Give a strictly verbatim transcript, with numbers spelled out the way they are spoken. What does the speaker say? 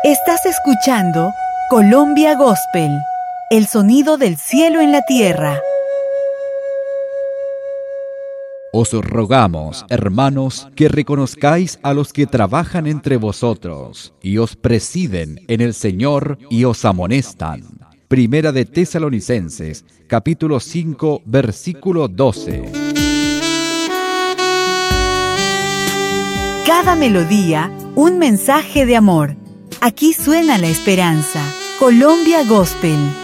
Estás escuchando Colombia Gospel, el sonido del cielo en la tierra. Os rogamos, hermanos, que reconozcáis a los que trabajan entre vosotros y os presiden en el Señor y os amonestan. Primera de Tesalonicenses, capítulo cinco, versículo doce. Cada melodía, un mensaje de amor. Aquí suena la esperanza. Colombia Gospel.